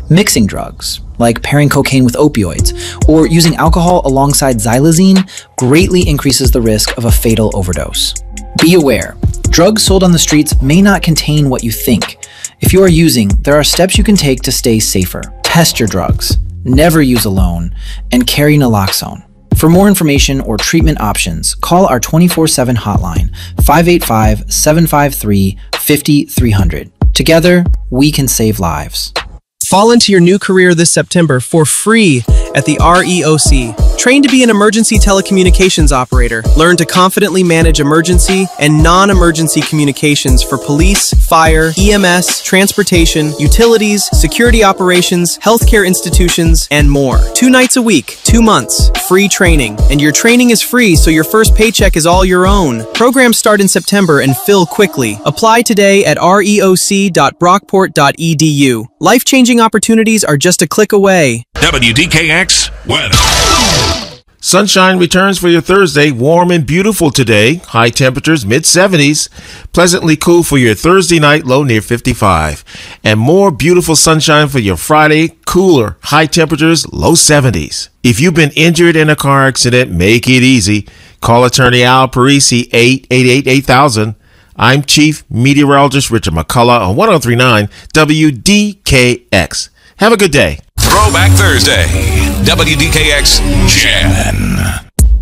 Mixing drugs, like pairing cocaine with opioids, or using alcohol alongside xylazine, greatly increases the risk of a fatal overdose. Be aware, drugs sold on the streets may not contain what you think. If you are using, there are steps you can take to stay safer. Test your drugs, never use alone, and carry naloxone. For more information or treatment options, call our 24/7 hotline, 585-753-5300. Together, we can save lives. Fall into your new career this September for free at the REOC. Train to be an emergency telecommunications operator. Learn to confidently manage emergency and non-emergency communications for police, fire, EMS, transportation, utilities, security operations, healthcare institutions, and more. 2 nights a week, 2 months, free training. And your training is free, so your first paycheck is all your own. Programs start in September and fill quickly. Apply today at reoc.brockport.edu. Life-changing opportunities are just a click away. WDKX weather. Sunshine returns for your Thursday, warm and beautiful today. High temperatures, mid-70s. Pleasantly cool for your Thursday night, low near 55. And more beautiful sunshine for your Friday, cooler, high temperatures, low 70s. If you've been injured in a car accident, make it easy. Call attorney Al Parisi, 888-8000. I'm Chief Meteorologist Richard McCullough on 1039 WDKX. Have a good day. Throwback Thursday, WDKX Jan.